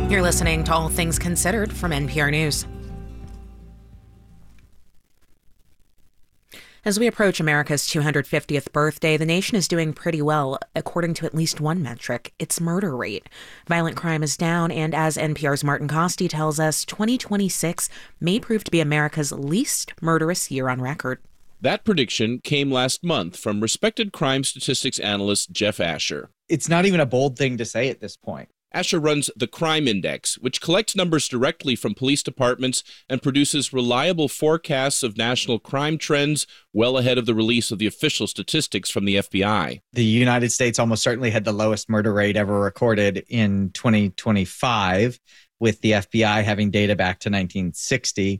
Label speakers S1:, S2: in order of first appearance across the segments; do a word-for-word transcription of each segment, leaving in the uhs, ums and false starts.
S1: You're listening to All Things Considered from N P R News. As we approach America's two hundred fiftieth birthday, the nation is doing pretty well, according to at least one metric, its murder rate. Violent crime is down, and as N P R's Martin Costi tells us, twenty twenty-six may prove to be America's least murderous year on record.
S2: That prediction came last month from respected crime statistics analyst Jeff Asher.
S3: It's not even a bold thing to say at this point.
S2: Asher runs the Crime Index, which collects numbers directly from police departments and produces reliable forecasts of national crime trends well ahead of the release of the official statistics from the F B I.
S3: The United States almost certainly had the lowest murder rate ever recorded in twenty twenty-five, with the F B I having data back to nineteen sixty.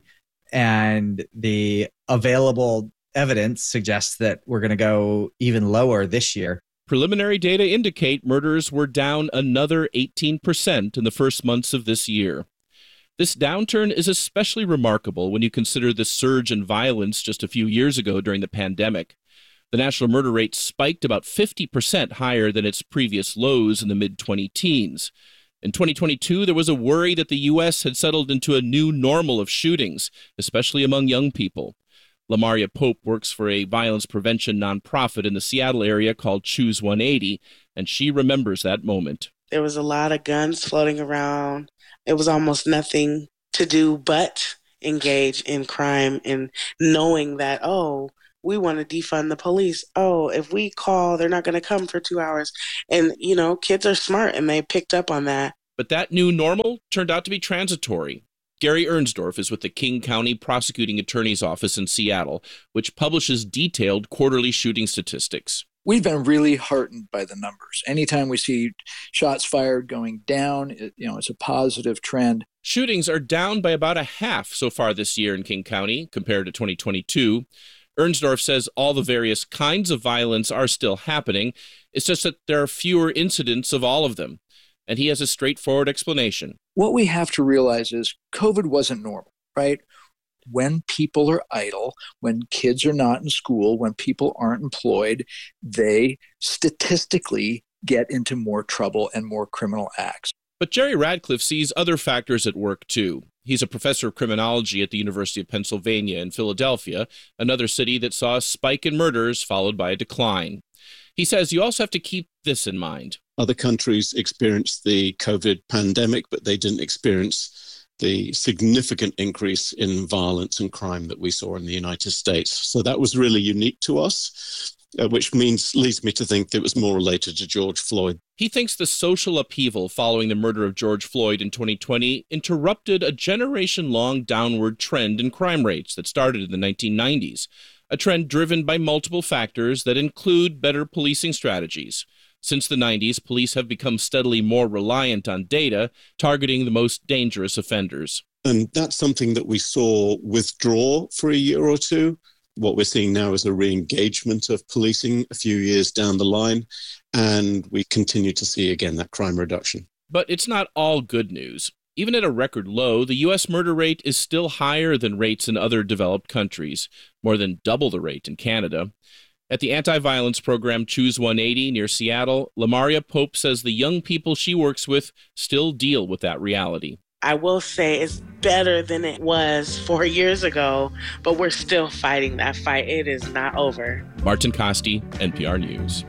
S3: And the available evidence suggests that we're going to go even lower this year.
S2: Preliminary data indicate murders were down another eighteen percent in the first months of this year. This downturn is especially remarkable when you consider the surge in violence just a few years ago during the pandemic. The national murder rate spiked about fifty percent higher than its previous lows in the mid-twenty teens. In twenty twenty-two, there was a worry that the U S had settled into a new normal of shootings, especially among young people. Lamaria Pope works for a violence prevention nonprofit in the Seattle area called Choose one eighty, and she remembers that moment.
S4: There was a lot of guns floating around. It was almost nothing to do but engage in crime, and knowing that, oh, we want to defund the police. Oh, if we call, they're not going to come for two hours. And, you know, kids are smart, and they picked up on that.
S2: But that new normal turned out to be transitory. Gary Ernsdorf is with the King County Prosecuting Attorney's Office in Seattle, which publishes detailed quarterly shooting statistics.
S5: We've been really heartened by the numbers. Anytime we see shots fired going down, it, you know, it's a positive trend.
S2: Shootings are down by about a half so far this year in King County compared to twenty twenty-two. Ernsdorf says all the various kinds of violence are still happening. It's just that there are fewer incidents of all of them. And he has a straightforward explanation.
S5: What we have to realize is COVID wasn't normal, right? When people are idle, when kids are not in school, when people aren't employed, they statistically get into more trouble and more criminal acts.
S2: But Jerry Radcliffe sees other factors at work, too. He's a professor of criminology at the University of Pennsylvania in Philadelphia, another city that saw a spike in murders followed by a decline. He says you also have to keep this in mind.
S6: Other countries experienced the COVID pandemic, but they didn't experience the significant increase in violence and crime that we saw in the United States. So that was really unique to us, uh, which means leads me to think that it was more related to George Floyd.
S2: He thinks the social upheaval following the murder of George Floyd in twenty twenty interrupted a generation-long downward trend in crime rates that started in the nineteen nineties, a trend driven by multiple factors that include better policing strategies. Since the nineties, police have become steadily more reliant on data, targeting the most dangerous offenders.
S6: And that's something that we saw withdraw for a year or two. What we're seeing now is a re-engagement of policing a few years down the line, and we continue to see, again, that crime reduction.
S2: But it's not all good news. Even at a record low, the U S murder rate is still higher than rates in other developed countries, more than double the rate in Canada. At the anti-violence program Choose one eighty near Seattle, Lamaria Pope says the young people she works with still deal with that reality.
S4: I will say it's better than it was four years ago, but we're still fighting that fight. It is not over.
S2: Martin Costi, N P R News.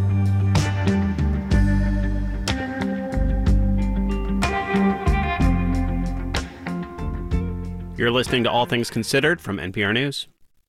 S7: You're listening to All Things Considered from N P R News.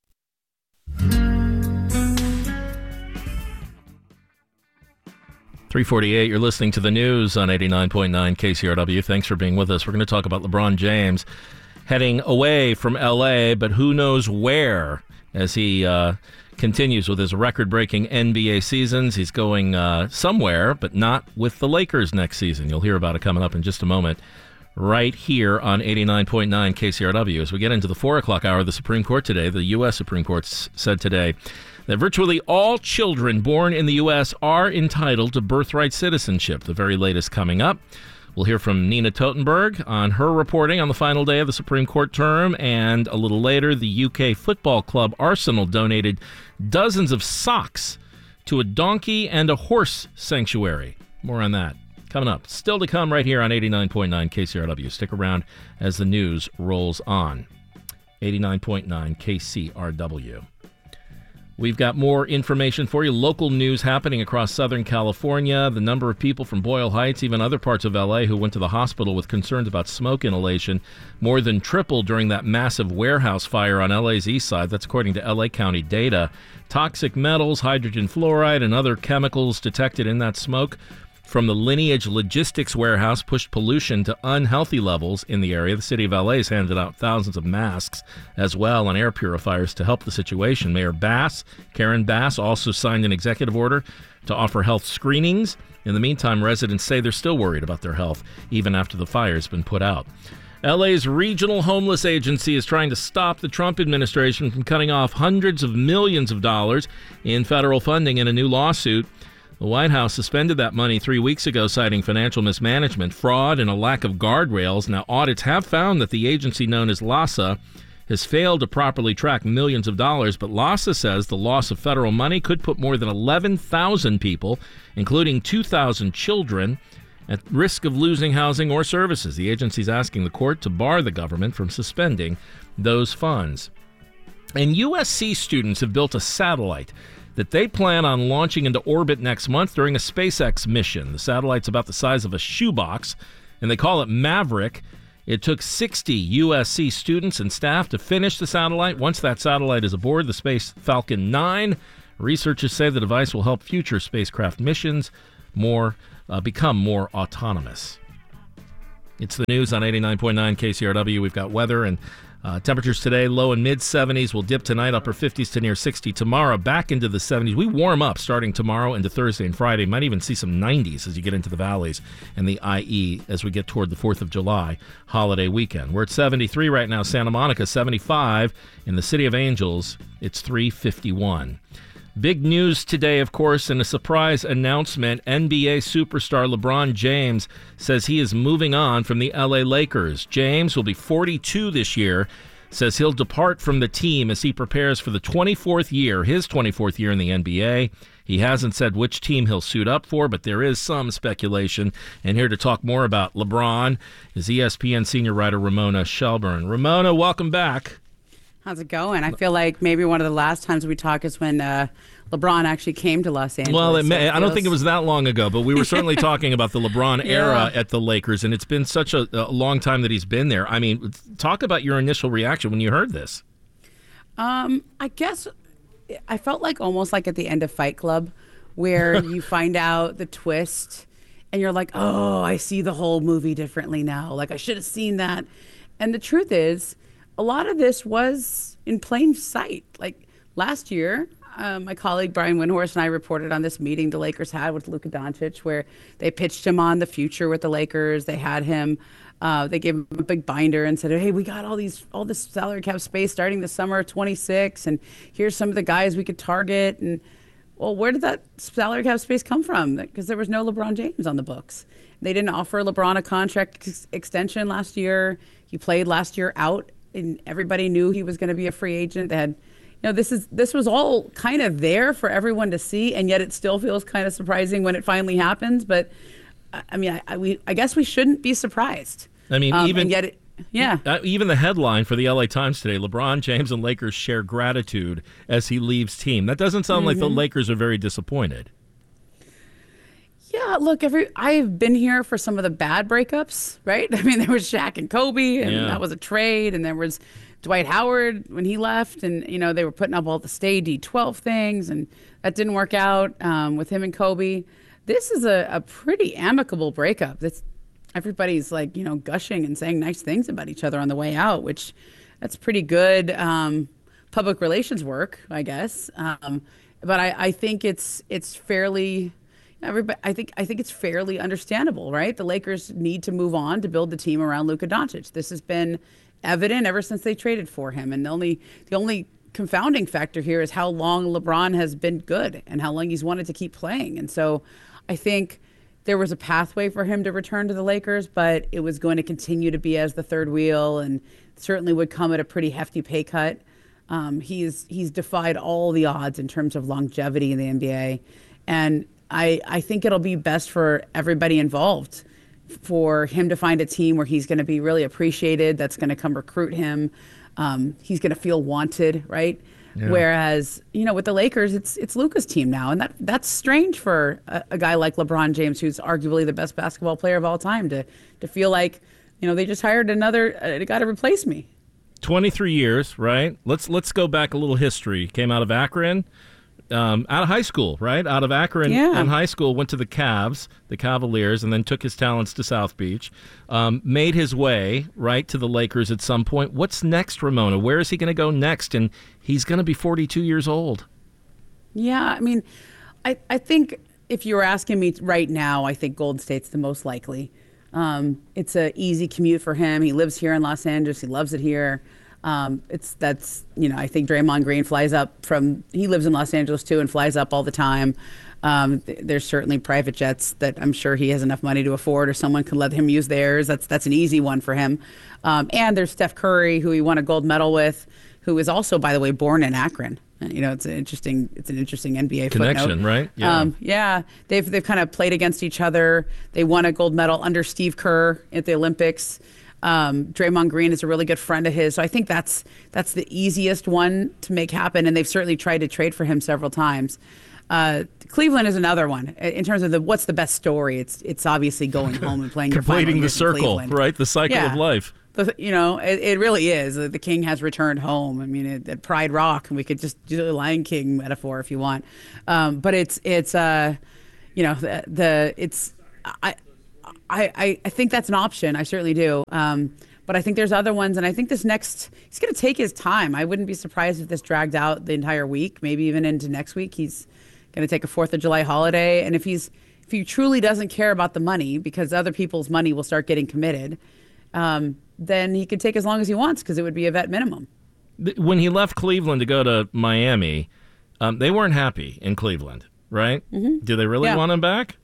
S8: three forty-eight, you're listening to the news on eighty-nine point nine K C R W. Thanks for being with us. We're going to talk about LeBron James heading away from L A, but who knows where as he uh, continues with his record-breaking N B A seasons. He's going uh, somewhere, but not with the Lakers next season. You'll hear about it coming up in just a moment right here on eighty-nine point nine K C R W. As we get into the four o'clock hour of the Supreme Court today, the U S Supreme Court s- said today that virtually all children born in the U S are entitled to birthright citizenship. The very latest coming up. We'll hear from Nina Totenberg on her reporting on the final day of the Supreme Court term, and a little later, the U K football club Arsenal donated dozens of socks to a donkey and a horse sanctuary. More on that Coming up, still to come right here on eighty-nine point nine K C R W. Stick around as the news rolls on. eighty-nine point nine K C R W. We've got more information for you. Local news happening across Southern California. The number of people from Boyle Heights, even other parts of L A, who went to the hospital with concerns about smoke inhalation more than tripled during that massive warehouse fire on L A's east side. That's according to L A County data. Toxic metals, hydrogen fluoride, and other chemicals detected in that smoke from the Lineage Logistics warehouse pushed pollution to unhealthy levels in the area. The city of L A has handed out thousands of masks as well and air purifiers to help the situation. Mayor Bass, Karen Bass, also signed an executive order to offer health screenings. In the meantime, residents say they're still worried about their health even after the fire's been put out. L A's Regional Homeless Agency is trying to stop the Trump administration from cutting off hundreds of millions of dollars in federal funding in a new lawsuit. The White House suspended that money three weeks ago, citing financial mismanagement, fraud, and a lack of guardrails. Now, audits have found that the agency known as LAHSA has failed to properly track millions of dollars, but LAHSA says the loss of federal money could put more than eleven thousand people, including two thousand children, at risk of losing housing or services. The agency is asking the court to bar the government from suspending those funds. And U S C students have built a satellite that they plan on launching into orbit next month during a SpaceX mission. The satellite's about the size of a shoebox, and they call it Maverick. It took sixty U S C students and staff to finish the satellite. Once that satellite is aboard the Space Falcon nine, researchers say the device will help future spacecraft missions more uh, become more autonomous. It's the news on eighty-nine point nine K C R W. We've got weather and Uh, temperatures today, low and mid seventies. Will dip tonight, upper fifties to near sixty. Tomorrow, back into the seventies. We warm up starting tomorrow into Thursday and Friday. Might even see some nineties as you get into the valleys and the I E as we get toward the fourth of July holiday weekend. We're at seventy-three right now. Santa Monica, seventy-five. In the City of Angels, it's three fifty-one. Big news today, of course, and a surprise announcement. N B A superstar LeBron James says he is moving on from the L A Lakers. James will be forty-two this year, says he'll depart from the team as he prepares for the twenty-fourth year, his twenty-fourth year in the N B A. He hasn't said which team he'll suit up for, but there is some speculation. And here to talk more about LeBron is E S P N senior writer Ramona Shelburne. Ramona, welcome back.
S9: How's it going? I feel like maybe one of the last times we talk is when uh, LeBron actually came to Los Angeles.
S8: Well, it may,
S9: so it
S8: I don't
S9: feels...
S8: think it was that long ago, but we were certainly talking about the LeBron
S9: yeah.
S8: era at the Lakers, and it's been such a, a long time that he's been there. I mean, talk about your initial reaction when you heard this.
S9: Um, I guess I felt like almost like at the end of Fight Club, where you find out the twist, and you're like, oh, I see the whole movie differently now. Like, I should have seen that. And the truth is, a lot of this was in plain sight. Like last year, um, my colleague Brian Windhorst and I reported on this meeting the Lakers had with Luka Doncic, where they pitched him on the future with the Lakers. They had him, uh, they gave him a big binder and said, hey, we got all these, all this salary cap space starting the summer of twenty-six, and here's some of the guys we could target. And well, where did that salary cap space come from? Because there was no LeBron James on the books. They didn't offer LeBron a contract ex- extension last year. He played last year out, and everybody knew he was going to be a free agent. They had, you know, this is this was all kind of there for everyone to see, and yet it still feels kind of surprising when it finally happens. But I mean, I, I, we, I guess we shouldn't be surprised.
S8: I mean,
S9: um,
S8: even
S9: and yet it, yeah,
S8: uh, even the headline for the L A Times today: LeBron James and Lakers share gratitude as he leaves team. That doesn't sound mm-hmm. like the Lakers are very disappointed.
S9: Yeah, look, every I've been here for some of the bad breakups, right? I mean, there was Shaq and Kobe, and
S8: yeah.
S9: that was a trade, and there was Dwight Howard when he left, and you know they were putting up all the stay D twelve things, and that didn't work out um, with him and Kobe. This is a, a pretty amicable breakup. That's everybody's like you know gushing and saying nice things about each other on the way out, which that's pretty good um, public relations work, I guess. Um, but I, I think it's it's fairly. Everybody, I think I think it's fairly understandable, right? The Lakers need to move on to build the team around Luka Doncic. This has been evident ever since they traded for him, and the only the only confounding factor here is how long LeBron has been good and how long he's wanted to keep playing. And so, I think there was a pathway for him to return to the Lakers, but it was going to continue to be as the third wheel, and certainly would come at a pretty hefty pay cut. Um, he's he's defied all the odds in terms of longevity in the N B A. And I, I think it'll be best for everybody involved for him to find a team where he's going to be really appreciated, that's going to come recruit him. Um, he's going to feel wanted, right? Yeah. Whereas, you know, with the Lakers, it's it's Luka's team now, and that that's strange for a, a guy like LeBron James, who's arguably the best basketball player of all time, to to feel like, you know, they just hired another uh, guy to replace me.
S8: twenty-three years, right? Let's let's go back a little history. Came out of Akron. Um, out of high school, right? Out of Akron
S9: yeah.
S8: in high school, went to the Cavs, the Cavaliers, and then took his talents to South Beach. Um, made his way, right, to the Lakers at some point. What's next, Ramona? Where is he going to go next? And he's going to be forty-two years old.
S9: Yeah, I mean, I, I think if you were asking me right now, I think Golden State's the most likely. Um, it's an easy commute for him. He lives here in Los Angeles. He loves it here. Um, it's that's, you know, I think Draymond Green flies up from, he lives in Los Angeles too and flies up all the time. Um, th- there's certainly private jets that I'm sure he has enough money to afford, or someone can let him use theirs. That's that's an easy one for him. Um, and there's Steph Curry, who he won a gold medal with, who is also, by the way, born in Akron. You know, it's an interesting, it's an interesting N B A
S8: connection,
S9: footnote.
S8: right? Yeah,
S9: um, yeah. They've they've kind of played against each other. They won a gold medal under Steve Kerr at the Olympics. Um, Draymond Green is a really good friend of his, so I think that's that's the easiest one to make happen. And they've certainly tried to trade for him several times. Uh, Cleveland is another one in terms of the what's the best story. It's it's obviously going home and playing your final
S8: completing the
S9: years in
S8: circle,
S9: Cleveland.
S8: right? The cycle
S9: Yeah.
S8: of life.
S9: The, you know, it, it really is. The king has returned home. I mean, it, at Pride Rock, and we could just do the Lion King metaphor if you want. Um, but it's it's uh, you know, the, the it's I. I, I think that's an option. I certainly do. Um, but I think there's other ones. And I think this next, he's going to take his time. I wouldn't be surprised if this dragged out the entire week, maybe even into next week. He's going to take a fourth of July holiday. And if he's, if he truly doesn't care about the money, because other people's money will start getting committed, um, then he could take as long as he wants, because it would be a vet minimum.
S8: When he left Cleveland to go to Miami, um, they weren't happy in Cleveland, right?
S9: Mm-hmm.
S8: Do they really
S9: Yeah.
S8: want him back?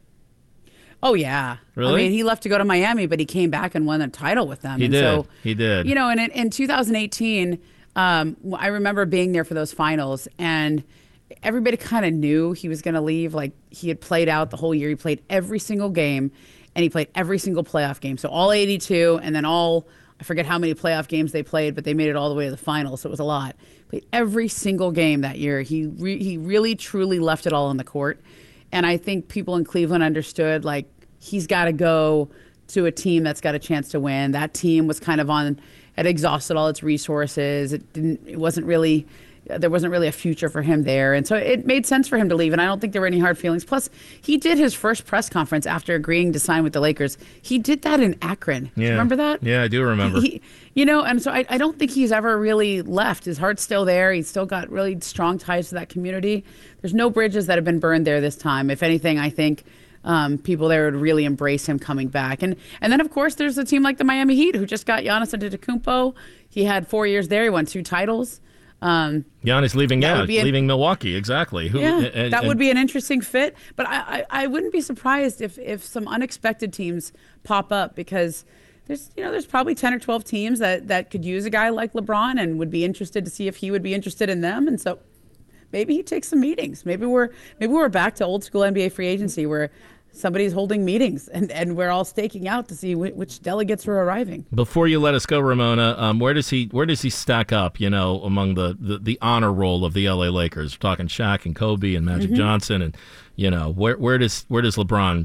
S9: Oh, yeah.
S8: Really?
S9: I mean, he left to go to Miami, but he came back and won a title with them.
S8: He
S9: and
S8: did.
S9: So,
S8: he did.
S9: You know, and in, in two thousand eighteen, um, I remember being there for those finals, and everybody kind of knew he was going to leave. Like, he had played out the whole year. He played every single game, and he played every single playoff game. So all eighty-two, and then all, I forget how many playoff games they played, but they made it all the way to the finals, so it was a lot. Played every single game that year. He re- he really, truly left it all on the court. And I think people in Cleveland understood, like, he's got to go to a team that's got a chance to win. That team was kind of on, had exhausted all its resources. It didn't, it wasn't really, there wasn't really a future for him there. And so it made sense for him to leave. And I don't think there were any hard feelings. Plus, he did his first press conference after agreeing to sign with the Lakers. He did that in Akron.
S8: Yeah.
S9: Remember that?
S8: Yeah, I do remember.
S9: He, you know, and so I, I don't think he's ever really left. His heart's still there. He's still got really strong ties to that community. There's no bridges that have been burned there this time. If anything, I think um, people there would really embrace him coming back. And and then, of course, there's a team like the Miami Heat, who just got Giannis Antetokounmpo. He had four years there. He won two titles. Um,
S8: Giannis leaving out,
S9: an,
S8: leaving Milwaukee, exactly. Who,
S9: yeah,
S8: and,
S9: that
S8: and,
S9: would be an interesting fit. But I, I, I wouldn't be surprised if, if some unexpected teams pop up, because there's you know there's probably ten or twelve teams that, that could use a guy like LeBron and would be interested to see if he would be interested in them. And so maybe he takes some meetings. Maybe we're maybe we're back to old school N B A free agency where somebody's holding meetings and, and we're all staking out to see wh- which delegates are arriving.
S8: Before you let us go, Ramona, um, where does he where does he stack up, you know, among the, the, the honor roll of the L A Lakers? We're talking Shaq and Kobe and Magic
S9: Mm-hmm.
S8: Johnson, and you know, where where does where does LeBron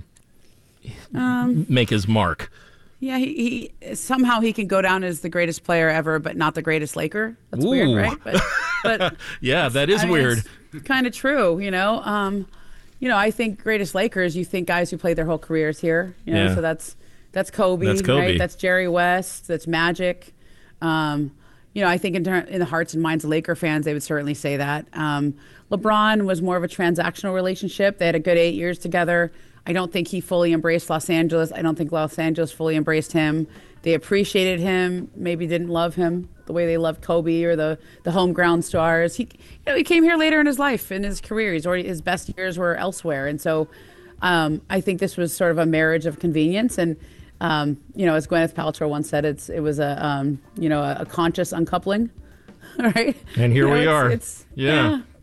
S9: Um,
S8: make his mark?
S9: Yeah, he, he somehow he can go down as the greatest player ever, but not the greatest Laker. That's
S8: Ooh.
S9: weird, right? But, but
S8: yeah, that is
S9: I mean,
S8: weird.
S9: Kind of true, you know. Um, you know, I think greatest Lakers. You think guys who played their whole careers here. You know,
S8: Yeah.
S9: so that's that's Kobe,
S8: That's Kobe.
S9: right? That's Jerry West. That's Magic. Um, you know, I think in, ter- in the hearts and minds of Laker fans, they would certainly say that. Um, LeBron was more of a transactional relationship. They had a good eight years together. I don't think he fully embraced Los Angeles. I don't think Los Angeles fully embraced him. They appreciated him, maybe didn't love him the way they loved Kobe or the, the home ground stars. He, you know, he came here later in his life, in his career. He's already, his best years were elsewhere. And so um, I think this was sort of a marriage of convenience. And, um, you know, as Gwyneth Paltrow once said, it's it was a, um, you know, a, a conscious uncoupling, right?
S8: And here
S9: You know,
S8: we
S9: it's-
S8: are.
S9: It's,
S8: Yeah.
S9: yeah.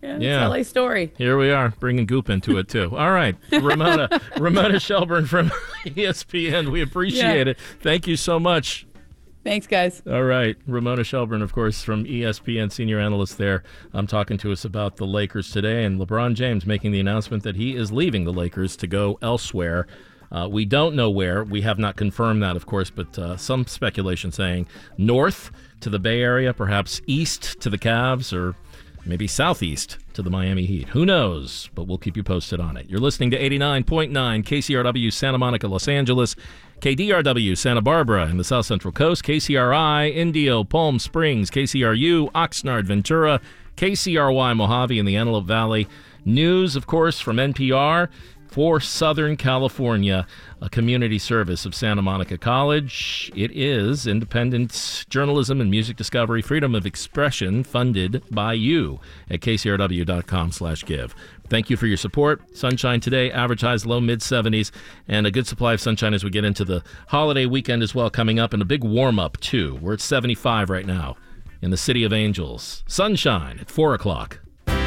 S9: Yeah,
S8: Yeah.
S9: it's L A story.
S8: Here we are, bringing Goop into it, too. All right. Ramona, Ramona Shelburne from E S P N. We appreciate
S9: Yeah.
S8: it. Thank you so much.
S9: Thanks, guys.
S8: All right. Ramona Shelburne, of course, from E S P N, senior analyst there. I'm talking to us about the Lakers today and LeBron James making the announcement that he is leaving the Lakers to go elsewhere. Uh, we don't know where. We have not confirmed that, of course, but uh, some speculation saying north to the Bay Area, perhaps east to the Cavs, or maybe southeast to the Miami Heat. Who knows? But we'll keep you posted on it. You're listening to eighty-nine point nine K C R W Santa Monica, Los Angeles, K D R W Santa Barbara in the South Central Coast, K C R I Indio, Palm Springs, K C R U Oxnard, Ventura, K C R Y Mojave in the Antelope Valley. News, of course, from N P R for Southern California, a community service of Santa Monica College. It is independent journalism and music discovery, freedom of expression, funded by you at k c r w dot com slash give. Thank you for your support. Sunshine today, average highs low mid seventies, and a good supply of sunshine as we get into the holiday weekend as well coming up, and a big warm-up too. We're at seventy-five right now in the City of Angels. Sunshine at four o'clock.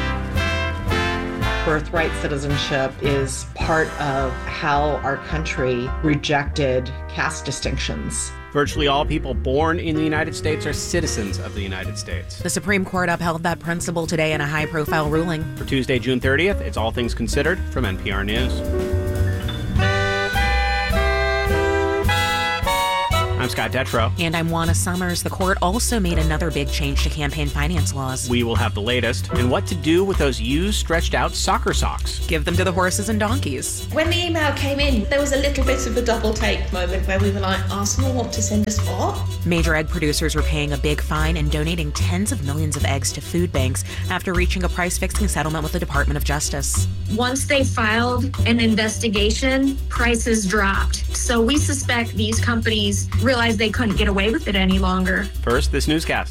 S10: Birthright citizenship is part of how our country rejected caste distinctions.
S7: Virtually all people born in the United States are citizens of the United States.
S1: The Supreme Court upheld that principle today in a high-profile ruling.
S7: For Tuesday, June thirtieth, it's All Things Considered from N P R News. I'm Scott Detrow.
S1: And I'm Juana Summers. The court also made another big change to campaign finance laws.
S7: We will have the latest and what to do with those used, stretched-out soccer socks.
S1: Give them to the horses and donkeys.
S11: When the email came in, there was a little bit of a double take moment where we were like, Arsenal want to send us what?
S1: Major egg producers were paying a big fine and donating tens of millions of eggs to food banks after reaching a price-fixing settlement with the Department of Justice.
S12: Once they filed an investigation, prices dropped. So we suspect these companies realized they couldn't get away with it any longer.
S7: First, this newscast.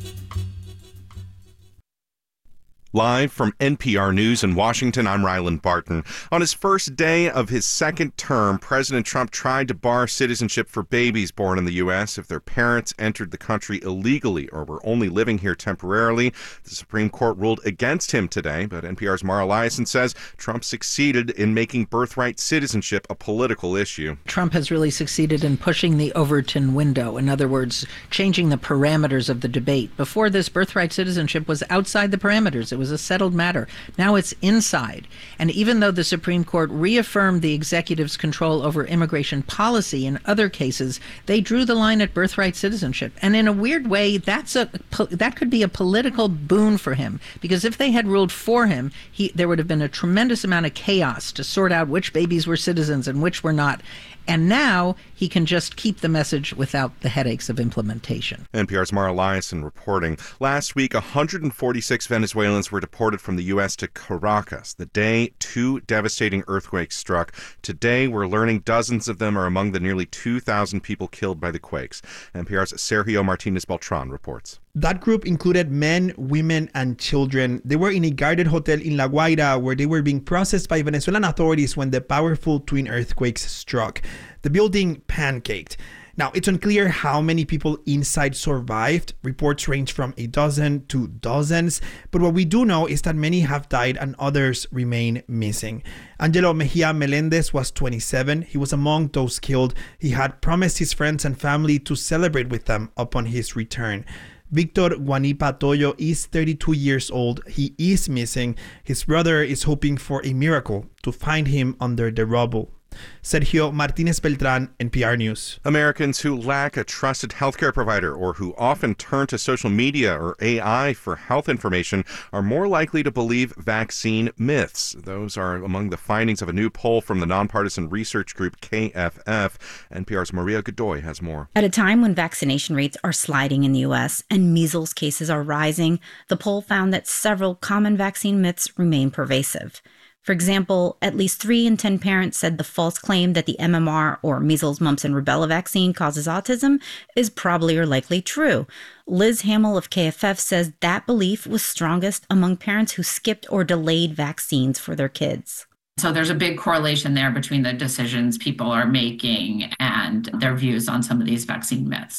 S13: Live from N P R News in Washington, I'm Ryland Barton. On his first day of his second term, President Trump tried to bar citizenship for babies born in the U S if their parents entered the country illegally or were only living here temporarily. The Supreme Court ruled against him today, but N P R's Mara Liasson says Trump succeeded in making birthright citizenship a political issue.
S14: Trump has really succeeded in pushing the Overton window. In other words, changing the parameters of the debate. Before this, birthright citizenship was outside the parameters. It was a settled matter. Now it's inside. And even though the Supreme Court reaffirmed the executive's control over immigration policy in other cases, they drew the line at birthright citizenship. And in a weird way, that's a that could be a political boon for him, because if they had ruled for him, he there would have been a tremendous amount of chaos to sort out which babies were citizens and which were not. And now he can just keep the message without the headaches of implementation.
S13: N P R's Mara Liasson reporting. Last week, one hundred forty-six Venezuelans were deported from the U S to Caracas the day two devastating earthquakes struck. Today, we're learning dozens of them are among the nearly two thousand people killed by the quakes. N P R's Sergio Martinez Beltran reports.
S15: That group included men, women, and children. They were in a guarded hotel in La Guaira where they were being processed by Venezuelan authorities when the powerful twin earthquakes struck. The building pancaked. Now, it's unclear how many people inside survived. Reports range from a dozen to dozens. But what we do know is that many have died and others remain missing. Angelo Mejia Melendez was twenty-seven. He was among those killed. He had promised his friends and family to celebrate with them upon his return. Victor Guanipa Toyo is thirty-two years old. He is missing. His brother is hoping for a miracle to find him under the rubble. Sergio Martinez Beltran, N P R News.
S13: Americans who lack a trusted healthcare provider or who often turn to social media or A I for health information are more likely to believe vaccine myths. Those are among the findings of a new poll from the nonpartisan research group K F F. N P R's Maria Godoy has more.
S16: At a time when vaccination rates are sliding in the U S and measles cases are rising, the poll found that several common vaccine myths remain pervasive. For example, at least three in ten parents said the false claim that the M M R, or measles, mumps, and rubella vaccine causes autism is probably or likely true. Liz Hamill of K F F says that belief was strongest among parents who skipped or delayed vaccines for their kids.
S17: So there's a big correlation there between the decisions people are making and their views on some of these vaccine myths.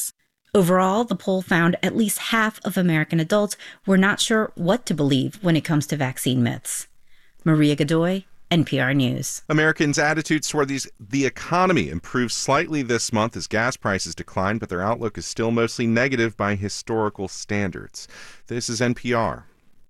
S16: Overall, the poll found at least half of American adults were not sure what to believe when it comes to vaccine myths. Maria Godoy, N P R News.
S13: Americans' attitudes toward these, the economy improved slightly this month as gas prices declined, but their outlook is still mostly negative by historical standards. This is N P R.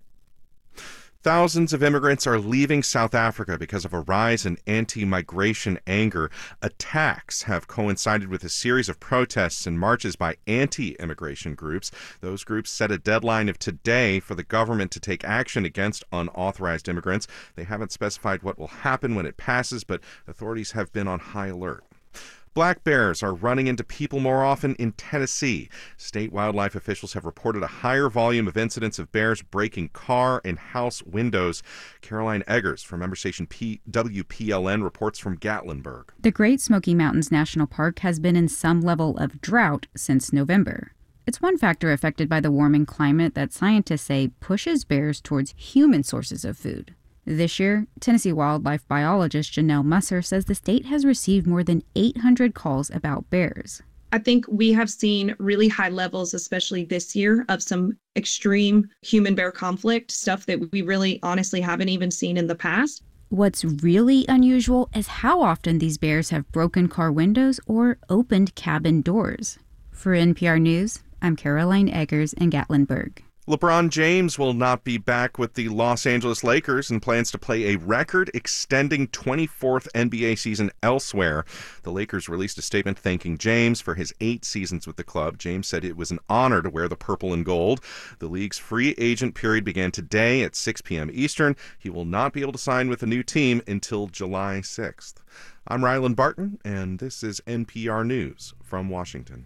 S13: Thousands of immigrants are leaving South Africa because of a rise in anti-migration anger. Attacks have coincided with a series of protests and marches by anti-immigration groups. Those groups set a deadline of today for the government to take action against unauthorized immigrants. They haven't specified what will happen when it passes, but authorities have been on high alert. Black bears are running into people more often in Tennessee. State wildlife officials have reported a higher volume of incidents of bears breaking car and house windows. Caroline Eggers from member station P- W P L N reports from Gatlinburg.
S18: The Great Smoky Mountains National Park has been in some level of drought since November. It's one factor affected by the warming climate that scientists say pushes bears towards human sources of food. This year, Tennessee wildlife biologist Janelle Musser says the state has received more than eight hundred calls about bears.
S19: I think we have seen really high levels, especially this year, of some extreme human-bear conflict, stuff that we really honestly haven't even seen in the past.
S18: What's really unusual is how often these bears have broken car windows or opened cabin doors. For N P R News, I'm Caroline Eggers in Gatlinburg.
S13: LeBron James will not be back with the Los Angeles Lakers and plans to play a record-extending twenty-fourth N B A season elsewhere. The Lakers released a statement thanking James for his eight seasons with the club. James said it was an honor to wear the purple and gold. The league's free agent period began today at six p.m. Eastern. He will not be able to sign with a new team until July sixth. I'm Ryland Barton, and this is N P R News from Washington.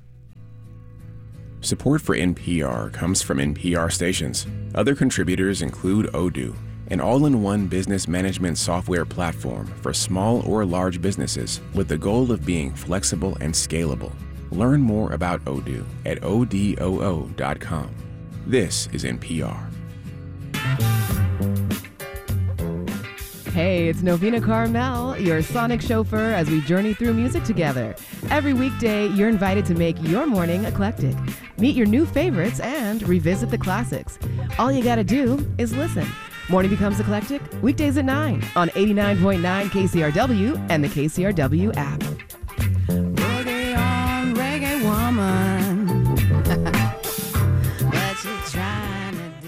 S20: Support for N P R comes from N P R stations. Other contributors include Odoo, an all-in-one business management software platform for small or large businesses with the goal of being flexible and scalable. Learn more about Odoo at odoo dot com. This is N P R.
S21: Hey, it's Novena Carmel, your sonic chauffeur as we journey through music together. Every weekday, you're invited to make your morning eclectic. Meet your new favorites and revisit the classics. All you gotta do is listen. Morning Becomes Eclectic, weekdays at nine on eighty-nine point nine K C R W and the K C R W app.
S22: Boogie on, reggae woman. What you trying to do?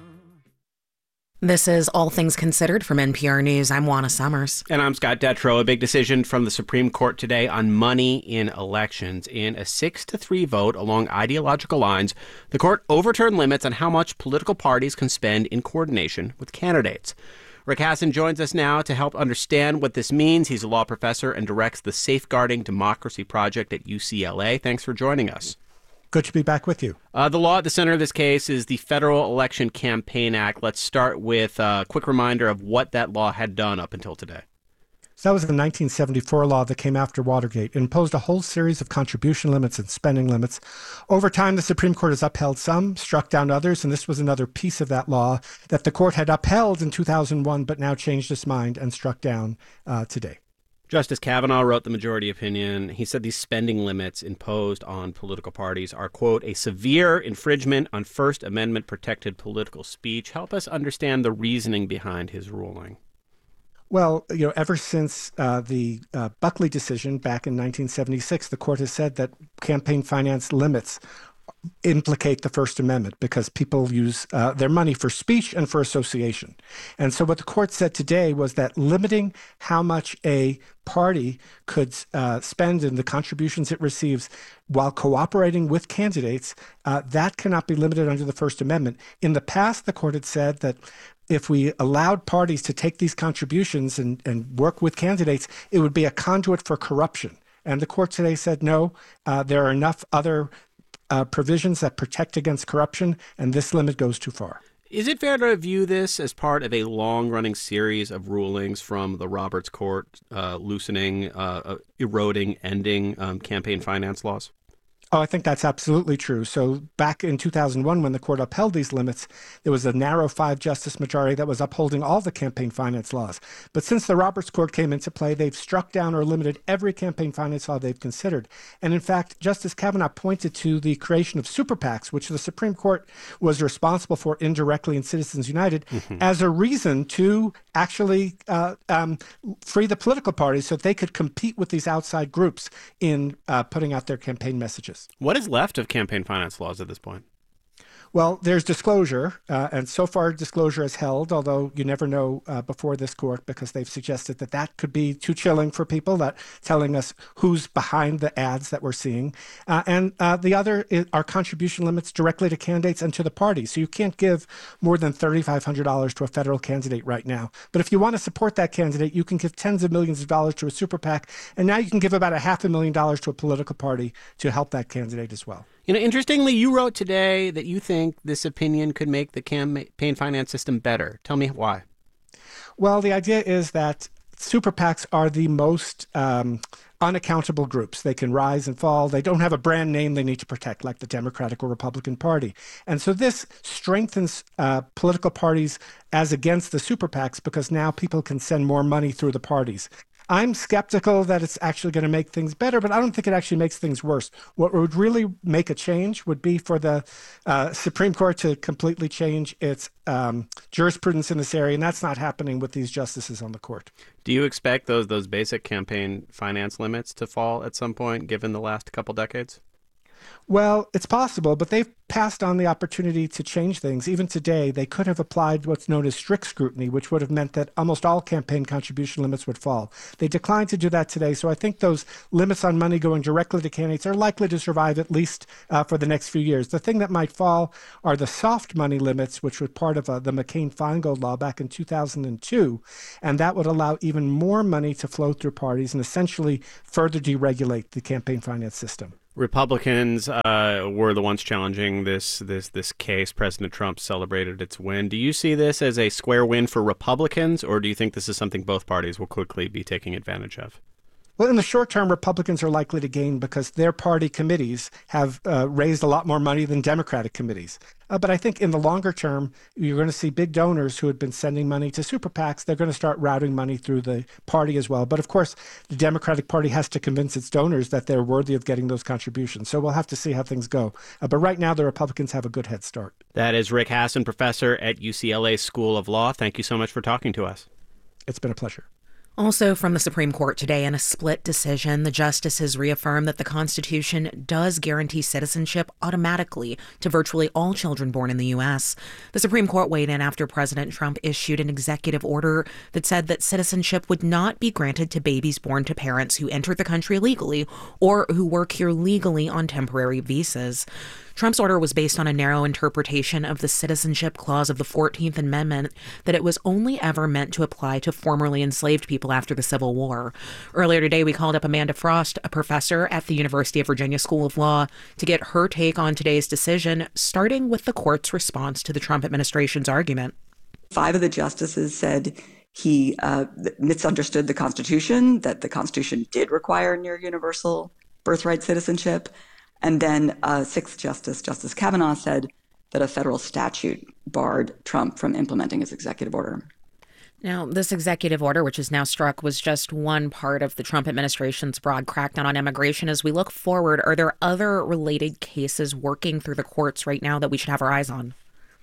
S1: This is All Things Considered from N P R News. I'm Juana Summers.
S7: And I'm Scott Detrow. A big decision from the Supreme Court today on money in elections. In a six to three vote along ideological lines, the court overturned limits on how much political parties can spend in coordination with candidates. Rick Hasson joins us now to help understand what this means. He's a law professor and directs the Safeguarding Democracy Project at U C L A. Thanks for joining us.
S23: Good to be back with you.
S7: Uh, the law at the center of this case is the Federal Election Campaign Act. Let's start with a quick reminder of what that law had done up until today.
S23: So that was the nineteen seventy-four law that came after Watergate. It imposed a whole series of contribution limits and spending limits. Over time, the Supreme Court has upheld some, struck down others, and this was another piece of that law that the court had upheld in two thousand one, but now changed its mind and struck down uh, today.
S7: Justice Kavanaugh wrote the majority opinion. He said these spending limits imposed on political parties are, quote, a severe infringement on First Amendment protected political speech. Help us understand the reasoning behind his ruling.
S23: Well, you know, ever since uh, the uh, Buckley decision back in nineteen seventy-six, the court has said that campaign finance limits implicate the First Amendment because people use uh, their money for speech and for association. And so what the court said today was that limiting how much a party could uh, spend in the contributions it receives while cooperating with candidates, uh, that cannot be limited under the First Amendment. In the past, the court had said that if we allowed parties to take these contributions and, and work with candidates, it would be a conduit for corruption. And the court today said, no, uh, there are enough other Uh, provisions that protect against corruption, and this limit goes too far.
S7: Is it fair to view this as part of a long-running series of rulings from the Roberts Court uh, loosening, uh, uh, eroding, ending um, campaign finance laws?
S23: Oh, I think that's absolutely true. So back in two thousand one, when the court upheld these limits, there was a narrow five-justice majority that was upholding all the campaign finance laws. But since the Roberts Court came into play, they've struck down or limited every campaign finance law they've considered. And in fact, Justice Kavanaugh pointed to the creation of super PACs, which the Supreme Court was responsible for indirectly in Citizens United, mm-hmm. as a reason to actually uh, um, free the political parties so that they could compete with these outside groups in uh, putting out their campaign messages.
S7: What is left of campaign finance laws at this point?
S23: Well, there's disclosure, uh, and so far disclosure is held, although you never know uh, before this court because they've suggested that that could be too chilling for people, that telling us who's behind the ads that we're seeing. Uh, and uh, the other is, are contribution limits directly to candidates and to the party. So you can't give more than three thousand five hundred dollars to a federal candidate right now. But if you want to support that candidate, you can give tens of millions of dollars to a super PAC, and now you can give about a half a million dollars to a political party to help that candidate as well.
S7: You know, interestingly, you wrote today that you think this opinion could make the campaign finance system better. Tell me why.
S23: Well, the idea is that super PACs are the most um, unaccountable groups. They can rise and fall. They don't have a brand name they need to protect, like the Democratic or Republican Party. And so this strengthens uh, political parties as against the super PACs because now people can send more money through the parties. I'm skeptical that it's actually going to make things better, but I don't think it actually makes things worse. What would really make a change would be for the uh, Supreme Court to completely change its um, jurisprudence in this area, and that's not happening with these justices on the court.
S7: Do you expect those those basic campaign finance limits to fall at some point, given the last couple decades?
S23: Well, it's possible, but they've passed on the opportunity to change things. Even today, they could have applied what's known as strict scrutiny, which would have meant that almost all campaign contribution limits would fall. They declined to do that today, so I think those limits on money going directly to candidates are likely to survive at least uh, for the next few years. The thing that might fall are the soft money limits, which were part of uh, the McCain-Feingold law back in two thousand two, and that would allow even more money to flow through parties and essentially further deregulate the campaign finance system.
S7: Republicans uh, were the ones challenging this this this case. President Trump celebrated its win. Do you see this as a square win for Republicans, or do you think this is something both parties will quickly be taking advantage of?
S23: Well, in the short term, Republicans are likely to gain because their party committees have uh, raised a lot more money than Democratic committees. Uh, but I think in the longer term, you're going to see big donors who had been sending money to super PACs. They're going to start routing money through the party as well. But of course, the Democratic Party has to convince its donors that they're worthy of getting those contributions. So we'll have to see how things go. Uh, but right now, the Republicans have a good head start.
S7: That is Rick Hasen, professor at U C L A School of Law. Thank you so much for talking to us.
S23: It's been a pleasure.
S1: Also from the Supreme Court today, in a split decision, the justices reaffirmed that the Constitution does guarantee citizenship automatically to virtually all children born in the U S. The Supreme Court weighed in after President Trump issued an executive order that said that citizenship would not be granted to babies born to parents who entered the country legally or who work here legally on temporary visas. Trump's order was based on a narrow interpretation of the Citizenship Clause of the fourteenth Amendment that it was only ever meant to apply to formerly enslaved people after the Civil War. Earlier today, we called up Amanda Frost, a professor at the University of Virginia School of Law, to get her take on today's decision, starting with the court's response to the Trump administration's argument.
S3: Five of the justices said he uh, misunderstood the Constitution, that the Constitution did require near universal birthright citizenship. And then uh, sixth Justice, Justice Kavanaugh, said that a federal statute barred Trump from implementing his executive order.
S1: Now, this executive order, which is now struck, was just one part of the Trump administration's broad crackdown on immigration. As we look forward, are there other related cases working through the courts right now that we should have our eyes on?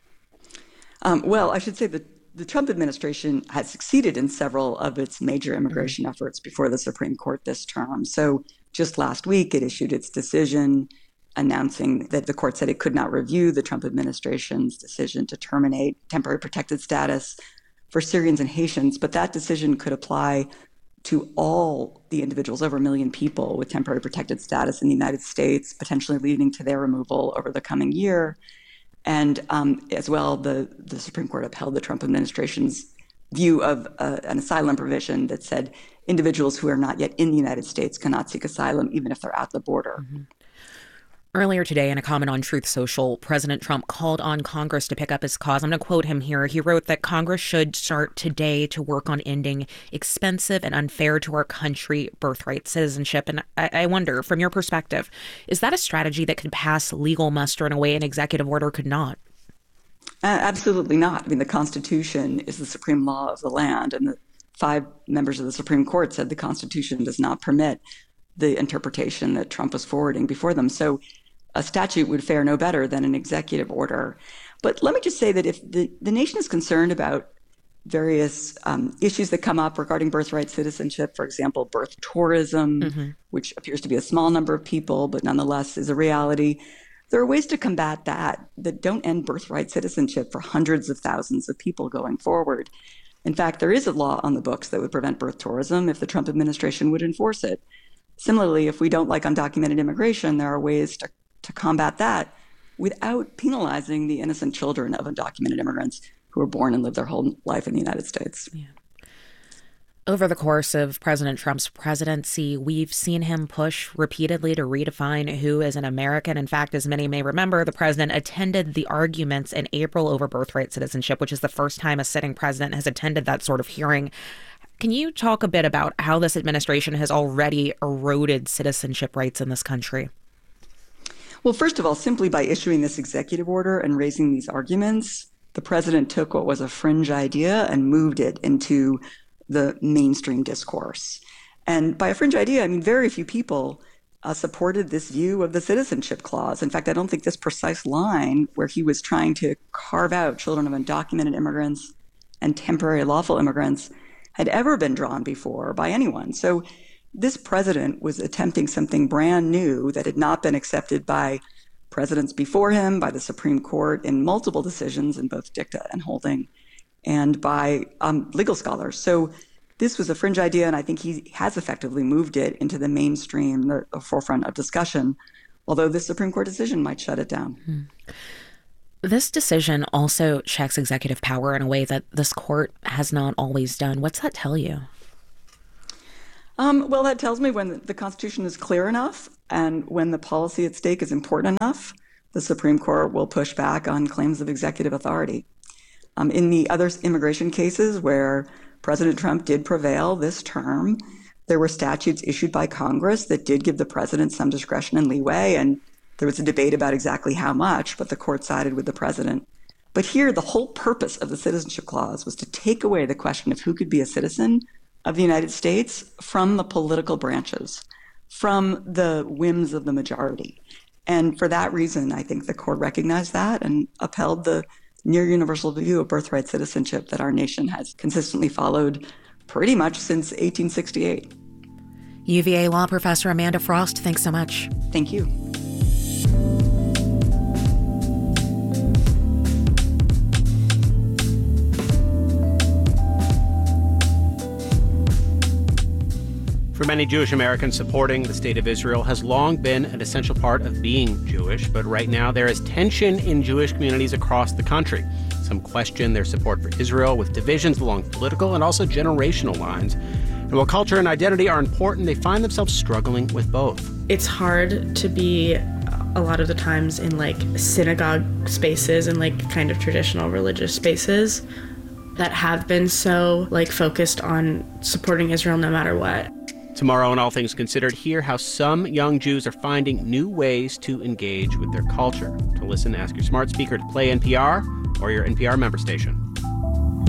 S3: Um, well, I should say that the Trump administration has succeeded in several of its major immigration mm-hmm. efforts before the Supreme Court this term. So just last week, it issued its decision announcing that the court said it could not review the Trump administration's decision to terminate temporary protected status for Syrians and Haitians, but that decision could apply to all the individuals, over a million people with temporary protected status in the United States, potentially leading to their removal over the coming year. And um, as well, the, the Supreme Court upheld the Trump administration's view of uh, an asylum provision that said individuals who are not yet in the United States cannot seek asylum even if they're at the border.
S1: Mm-hmm. Earlier today, in a comment on Truth Social, President Trump called on Congress to pick up his cause. I'm going to quote him here. He wrote that Congress should start today to work on ending expensive and unfair to our country birthright citizenship. And I, I wonder, from your perspective, is that a strategy that could pass legal muster in a way an executive order could not?
S3: Uh, absolutely not. I mean, the Constitution is the supreme law of the land, and the five members of the Supreme Court said the Constitution does not permit the interpretation that Trump was forwarding before them. So a statute would fare no better than an executive order. But let me just say that if the, the nation is concerned about various um, issues that come up regarding birthright citizenship, for example, birth tourism, mm-hmm. which appears to be a small number of people, but nonetheless is a reality, there are ways to combat that that don't end birthright citizenship for hundreds of thousands of people going forward. In fact, there is a law on the books that would prevent birth tourism if the Trump administration would enforce it. Similarly, if we don't like undocumented immigration, there are ways to to combat that without penalizing the innocent children of undocumented immigrants who were born and lived their whole life in the United States.
S1: Yeah. Over the course of President Trump's presidency, we've seen him push repeatedly to redefine who is an American. In fact, as many may remember, the president attended the arguments in April over birthright citizenship, which is the first time a sitting president has attended that sort of hearing. Can you talk a bit about how this administration has already eroded citizenship rights in this country?
S3: Well, first of all, simply by issuing this executive order and raising these arguments, the president took what was a fringe idea and moved it into the mainstream discourse. And by a fringe idea, I mean very few people uh, supported this view of the citizenship clause. In fact, I don't think this precise line where he was trying to carve out children of undocumented immigrants and temporary lawful immigrants had ever been drawn before by anyone. So this president was attempting something brand new that had not been accepted by presidents before him, by the Supreme Court in multiple decisions in both dicta and holding, and by um, legal scholars. So this was a fringe idea, and I think he has effectively moved it into the mainstream, the, the forefront of discussion, although this Supreme Court decision might shut it down.
S1: Hmm. This decision also checks executive power in a way that this court has not always done. What's that tell you?
S3: Um, well, that tells me when the Constitution is clear enough and when the policy at stake is important enough, the Supreme Court will push back on claims of executive authority. Um, in the other immigration cases where President Trump did prevail this term, there were statutes issued by Congress that did give the president some discretion and leeway, and there was a debate about exactly how much, but the court sided with the president. But here, the whole purpose of the Citizenship Clause was to take away the question of who could be a citizen of the United States from the political branches, from the whims of the majority. And for that reason, I think the court recognized that and upheld the near universal view of birthright citizenship that our nation has consistently followed pretty much since eighteen sixty-eight.
S1: U V A law professor Amanda Frost, thanks so much.
S3: Thank you.
S7: For many Jewish Americans, supporting the State of Israel has long been an essential part of being Jewish, but right now there is tension in Jewish communities across the country. Some question their support for Israel, with divisions along political and also generational lines. And while culture and identity are important, they find themselves struggling with both.
S4: It's hard to be a lot of the times in like synagogue spaces and like kind of traditional religious spaces that have been so like focused on supporting Israel no matter what.
S7: Tomorrow on All Things Considered, hear how some young Jews are finding new ways to engage with their culture. To listen, ask your smart speaker to play N P R or your N P R member station.